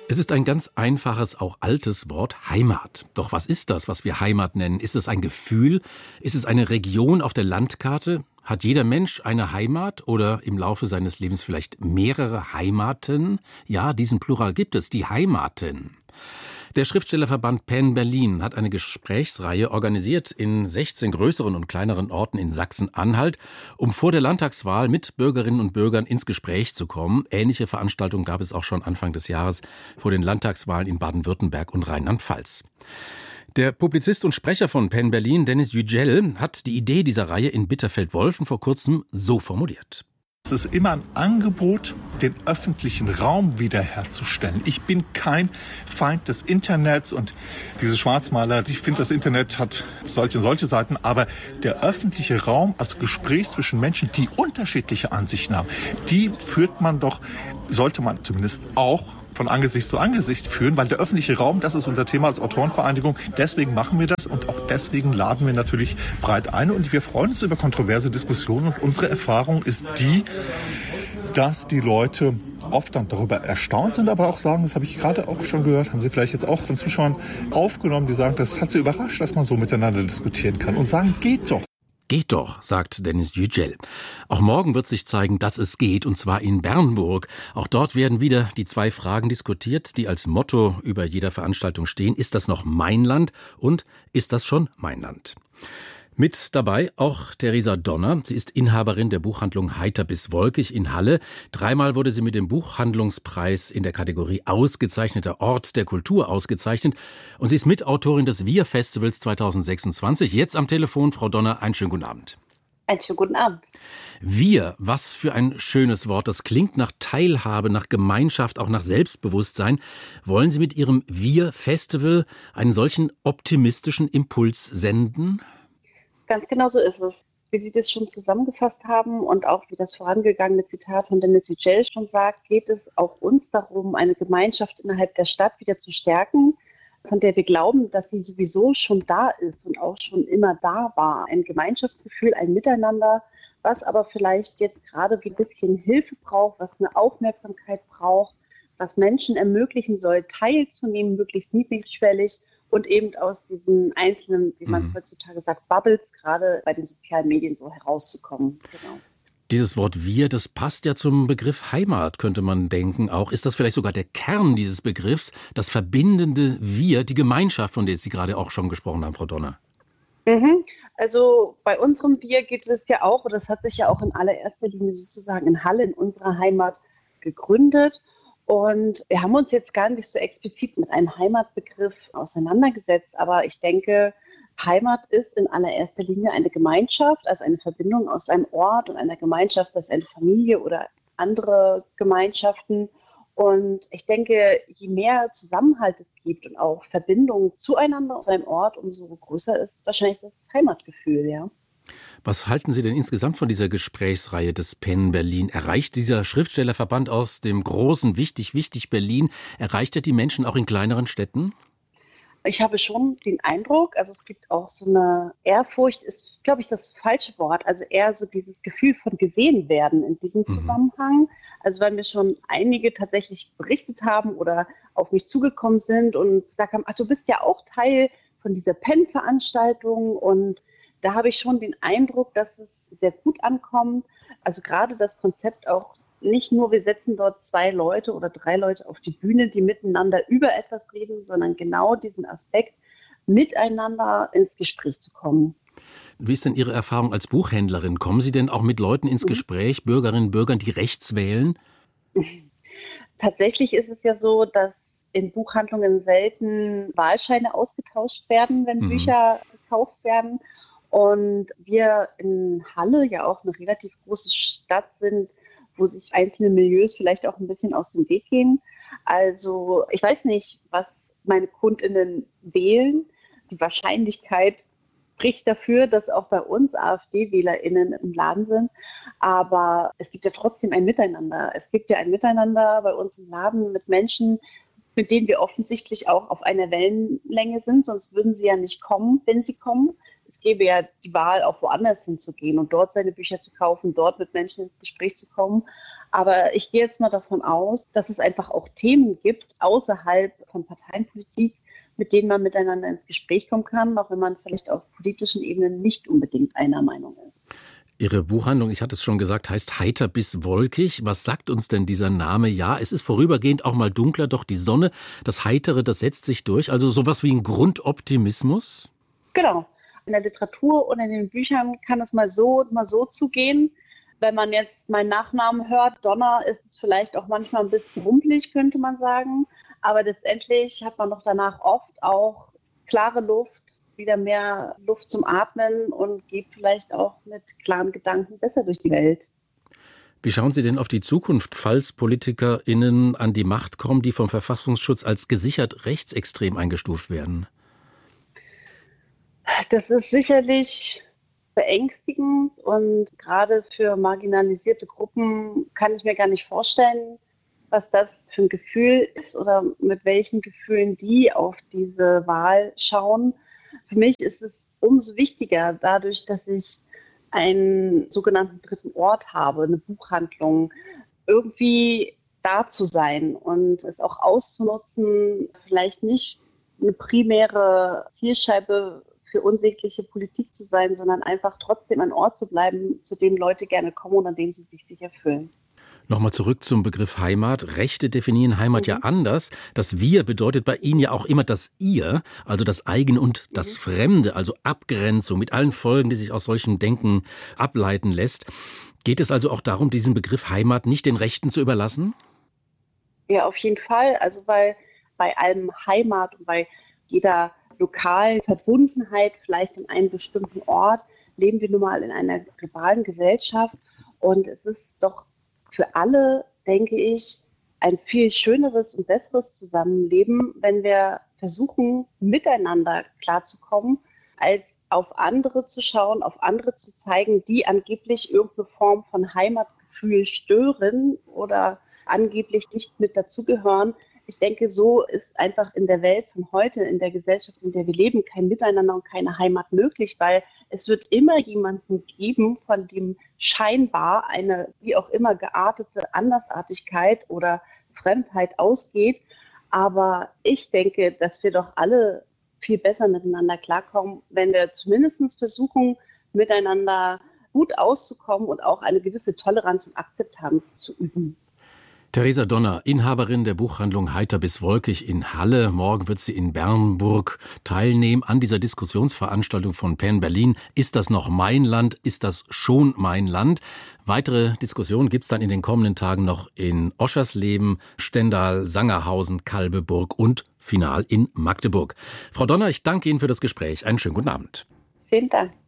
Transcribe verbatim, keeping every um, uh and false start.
Es ist ein ganz einfaches, auch altes Wort, Heimat. Doch was ist das, was wir Heimat nennen? Ist es ein Gefühl? Ist es eine Region auf der Landkarte? Hat jeder Mensch eine Heimat oder im Laufe seines Lebens vielleicht mehrere Heimaten? Ja, diesen Plural gibt es, die Heimaten. Der Schriftstellerverband Pen Berlin hat eine Gesprächsreihe organisiert in sechzehn größeren und kleineren Orten in Sachsen-Anhalt, um vor der Landtagswahl mit Bürgerinnen und Bürgern ins Gespräch zu kommen. Ähnliche Veranstaltungen gab es auch schon Anfang des Jahres vor den Landtagswahlen in Baden-Württemberg und Rheinland-Pfalz. Der Publizist und Sprecher von Pen Berlin, Dennis Yücel, hat die Idee dieser Reihe in Bitterfeld-Wolfen vor kurzem so formuliert. Es ist immer ein Angebot, den öffentlichen Raum wiederherzustellen. Ich bin kein Feind des Internets und diese Schwarzmaler, ich finde, das Internet hat solche und solche Seiten, aber der öffentliche Raum als Gespräch zwischen Menschen, die unterschiedliche Ansichten haben, die führt man doch, sollte man zumindest auch von Angesicht zu Angesicht führen, weil der öffentliche Raum, das ist unser Thema als Autorenvereinigung, deswegen machen wir das und auch deswegen laden wir natürlich breit ein und wir freuen uns über kontroverse Diskussionen und unsere Erfahrung ist die, dass die Leute oft dann darüber erstaunt sind, aber auch sagen, das habe ich gerade auch schon gehört, haben Sie vielleicht jetzt auch von Zuschauern aufgenommen, die sagen, das hat sie überrascht, dass man so miteinander diskutieren kann und sagen, geht doch. Geht doch, sagt Dennis Yücel. Auch morgen wird sich zeigen, dass es geht, und zwar in Bernburg. Auch dort werden wieder die zwei Fragen diskutiert, die als Motto über jeder Veranstaltung stehen. Ist das noch mein Land und ist das schon mein Land? Mit dabei auch Theresa Donner. Sie ist Inhaberin der Buchhandlung Heiter bis Wolkig in Halle. Dreimal wurde sie mit dem Buchhandlungspreis in der Kategorie Ausgezeichneter Ort der Kultur ausgezeichnet. Und sie ist Mitautorin des Wir-Festivals zweitausendsechsundzwanzig. Jetzt am Telefon, Frau Donner, einen schönen guten Abend. Einen schönen guten Abend. Wir, was für ein schönes Wort. Das klingt nach Teilhabe, nach Gemeinschaft, auch nach Selbstbewusstsein. Wollen Sie mit Ihrem Wir-Festival einen solchen optimistischen Impuls senden? Ganz genau so ist es. Wie Sie das schon zusammengefasst haben und auch wie das vorangegangene Zitat von Dennis Yücel schon sagt, geht es auch uns darum, eine Gemeinschaft innerhalb der Stadt wieder zu stärken, von der wir glauben, dass sie sowieso schon da ist und auch schon immer da war. Ein Gemeinschaftsgefühl, ein Miteinander, was aber vielleicht jetzt gerade ein bisschen Hilfe braucht, was eine Aufmerksamkeit braucht, was Menschen ermöglichen soll, teilzunehmen, möglichst niedrigschwellig, und eben aus diesen einzelnen, wie man es mhm. heutzutage sagt, Bubbles, gerade bei den sozialen Medien so herauszukommen. Genau. Dieses Wort Wir, das passt ja zum Begriff Heimat, könnte man denken auch. Ist das vielleicht sogar der Kern dieses Begriffs, das verbindende Wir, die Gemeinschaft, von der Sie gerade auch schon gesprochen haben, Frau Donner? Mhm. Also bei unserem Wir geht es ja auch, und das hat sich ja auch in allererster Linie sozusagen in Halle, in unserer Heimat, gegründet. Und wir haben uns jetzt gar nicht so explizit mit einem Heimatbegriff auseinandergesetzt, aber ich denke, Heimat ist in allererster Linie eine Gemeinschaft, also eine Verbindung aus einem Ort und einer Gemeinschaft, das ist eine Familie oder andere Gemeinschaften. Und ich denke, je mehr Zusammenhalt es gibt und auch Verbindung zueinander aus einem Ort, umso größer ist wahrscheinlich das Heimatgefühl, ja. Was halten Sie denn insgesamt von dieser Gesprächsreihe des Pen Berlin? Erreicht dieser Schriftstellerverband aus dem großen Wichtig, Wichtig Berlin, erreicht er die Menschen auch in kleineren Städten? Ich habe schon den Eindruck, also es gibt auch so eine Ehrfurcht, ist, glaube ich, das falsche Wort, also eher so dieses Gefühl von gesehen werden in diesem mhm. Zusammenhang. Also weil mir schon einige tatsächlich berichtet haben oder auf mich zugekommen sind und gesagt haben, ach, du bist ja auch Teil von dieser Pen-Veranstaltung, und da habe ich schon den Eindruck, dass es sehr gut ankommt. Also gerade das Konzept auch nicht nur, wir setzen dort zwei Leute oder drei Leute auf die Bühne, die miteinander über etwas reden, sondern genau diesen Aspekt, miteinander ins Gespräch zu kommen. Wie ist denn Ihre Erfahrung als Buchhändlerin? Kommen Sie denn auch mit Leuten ins Gespräch, Bürgerinnen und Bürgern, die rechts wählen? Tatsächlich ist es ja so, dass in Buchhandlungen selten Wahlscheine ausgetauscht werden, wenn mhm. Bücher gekauft werden. Und wir in Halle ja auch eine relativ große Stadt sind, wo sich einzelne Milieus vielleicht auch ein bisschen aus dem Weg gehen. Also ich weiß nicht, was meine KundInnen wählen. Die Wahrscheinlichkeit spricht dafür, dass auch bei uns AfD-WählerInnen im Laden sind. Aber es gibt ja trotzdem ein Miteinander. Es gibt ja ein Miteinander bei uns im Laden mit Menschen, mit denen wir offensichtlich auch auf einer Wellenlänge sind. Sonst würden sie ja nicht kommen, wenn sie kommen. Es gäbe ja die Wahl, auch woanders hinzugehen und dort seine Bücher zu kaufen, dort mit Menschen ins Gespräch zu kommen. Aber ich gehe jetzt mal davon aus, dass es einfach auch Themen gibt, außerhalb von Parteienpolitik, mit denen man miteinander ins Gespräch kommen kann, auch wenn man vielleicht auf politischen Ebenen nicht unbedingt einer Meinung ist. Ihre Buchhandlung, ich hatte es schon gesagt, heißt Heiter bis wolkig. Was sagt uns denn dieser Name? Ja, es ist vorübergehend auch mal dunkler, doch die Sonne, das Heitere, das setzt sich durch. Also sowas wie ein Grundoptimismus? Genau. In der Literatur und in den Büchern kann es mal so und mal so zugehen. Wenn man jetzt meinen Nachnamen hört, Donner, ist es vielleicht auch manchmal ein bisschen rumpelig, könnte man sagen. Aber letztendlich hat man doch danach oft auch klare Luft, wieder mehr Luft zum Atmen und geht vielleicht auch mit klaren Gedanken besser durch die Welt. Wie schauen Sie denn auf die Zukunft, falls PolitikerInnen an die Macht kommen, die vom Verfassungsschutz als gesichert rechtsextrem eingestuft werden? Das ist sicherlich beängstigend und gerade für marginalisierte Gruppen kann ich mir gar nicht vorstellen, was das für ein Gefühl ist oder mit welchen Gefühlen die auf diese Wahl schauen. Für mich ist es umso wichtiger, dadurch, dass ich einen sogenannten dritten Ort habe, eine Buchhandlung, irgendwie da zu sein und es auch auszunutzen, vielleicht nicht eine primäre Zielscheibe für unsägliche Politik zu sein, sondern einfach trotzdem ein Ort zu bleiben, zu dem Leute gerne kommen und an dem sie sich sicher fühlen. Nochmal zurück zum Begriff Heimat. Rechte definieren Heimat mhm. ja anders. Das Wir bedeutet bei Ihnen ja auch immer das Ihr, also das Eigene und das mhm. Fremde, also Abgrenzung mit allen Folgen, die sich aus solchem Denken ableiten lässt. Geht es also auch darum, diesen Begriff Heimat nicht den Rechten zu überlassen? Ja, auf jeden Fall. Also weil bei allem Heimat und bei jeder lokalen Verbundenheit, vielleicht an einem bestimmten Ort, leben wir nun mal in einer globalen Gesellschaft. Und es ist doch für alle, denke ich, ein viel schöneres und besseres Zusammenleben, wenn wir versuchen, miteinander klarzukommen, als auf andere zu schauen, auf andere zu zeigen, die angeblich irgendeine Form von Heimatgefühl stören oder angeblich nicht mit dazugehören. Ich denke, so ist einfach in der Welt von heute, in der Gesellschaft, in der wir leben, kein Miteinander und keine Heimat möglich, weil es wird immer jemanden geben, von dem scheinbar eine, wie auch immer, geartete Andersartigkeit oder Fremdheit ausgeht. Aber ich denke, dass wir doch alle viel besser miteinander klarkommen, wenn wir zumindest versuchen, miteinander gut auszukommen und auch eine gewisse Toleranz und Akzeptanz zu üben. Theresa Donner, Inhaberin der Buchhandlung Heiter bis wolkig in Halle. Morgen wird sie in Bernburg teilnehmen an dieser Diskussionsveranstaltung von Penn Berlin. Ist das noch mein Land? Ist das schon mein Land? Weitere Diskussionen gibt's dann in den kommenden Tagen noch in Oschersleben, Stendal, Sangerhausen, Kalbeburg und final in Magdeburg. Frau Donner, ich danke Ihnen für das Gespräch. Einen schönen guten Abend. Vielen Dank.